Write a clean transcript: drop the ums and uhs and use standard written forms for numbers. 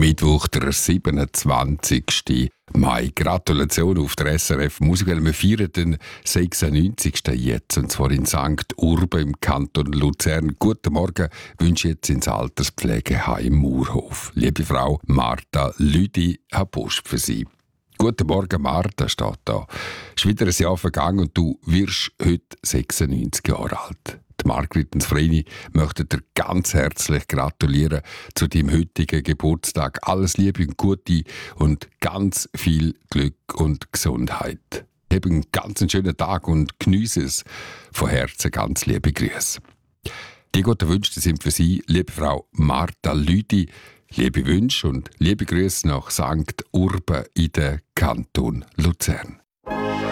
Mittwoch, der 27. Mai. Gratulation auf der SRF Musikwelle. Wir feiern den 96. jetzt, und zwar in St. Urben im Kanton Luzern. Guten Morgen wünsche ich jetzt ins Alterspflegeheim Murhof. Liebe Frau Martha Lüdi, Herr Post für Sie. Guten Morgen, Martha, steht da. Es ist wieder ein Jahr vergangen und du wirst heute 96 Jahre alt. Die Margrit und Vreni möchten dir ganz herzlich gratulieren zu deinem heutigen Geburtstag. Alles Liebe und Gute und ganz viel Glück und Gesundheit. Hab einen ganz schönen Tag und geniesse es. Von Herzen ganz liebe Grüße. Die guten Wünsche sind für Sie, liebe Frau Martha Lüdi. Liebe Wünsche und liebe Grüße nach St. Urben in den Kanton Luzern.